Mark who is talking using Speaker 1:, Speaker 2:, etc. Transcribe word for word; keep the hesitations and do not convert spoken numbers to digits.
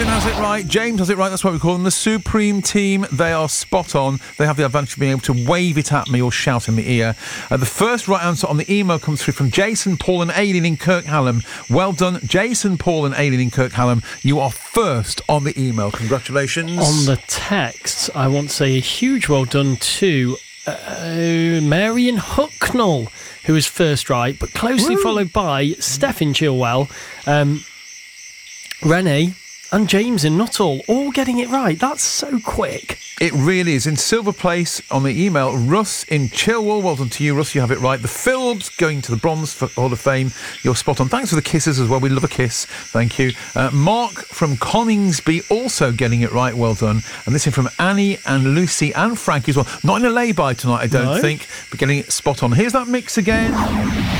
Speaker 1: Martin has it right. James has it right. That's what we call them. The Supreme Team. They are spot on. They have the advantage of being able to wave it at me or shout in the ear. Uh, the first right answer on the email comes through from Jason, Paul and Aileen in Kirkhallam. Well done, Jason, Paul and Aileen in Kirkhallam. You are first on the email. Congratulations.
Speaker 2: On the text, I want to say a huge well done to uh, Marion Hucknall, who is first right, but closely Woo. followed by Stephen Chilwell, um, Renee and James in Nuttall, all getting it right. That's so quick.
Speaker 1: It really is. In Silver Place on the email, Russ in Chilwell. Well done to you, Russ. You have it right. The Philbs going to the Bronze Hall of Fame. You're spot on. Thanks for the kisses as well. We love a kiss. Thank you. Uh, Mark from Coningsby also getting it right. Well done. And this is from Annie and Lucy and Frankie as well. Not in a lay-by tonight, I don't
Speaker 2: No.
Speaker 1: think, but getting it spot on. Here's that mix again.